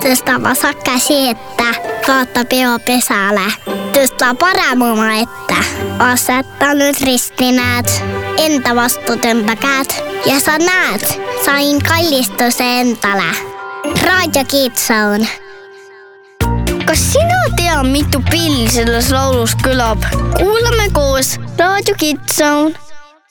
Tõsta vasak käsi ette, vaata peo pesälle. Tõsta parem oma ette. Aseta nüüd risti näed. Enda vastu tõmba käed. Ja sa näed, sain kallistuse endale. Raadio Kids-Zone. Kas sina tea, mitu pilli selles laulus kõlab? Kuulame koos Raadio Kids-Zone.